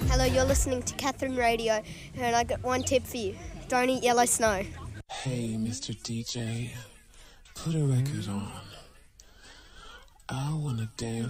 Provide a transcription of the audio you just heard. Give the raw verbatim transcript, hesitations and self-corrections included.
Hello, you're listening to Catherine Radio, and I got one tip for you. Don't eat yellow snow. Hey, Mister D J, put a record on. I wanna dance.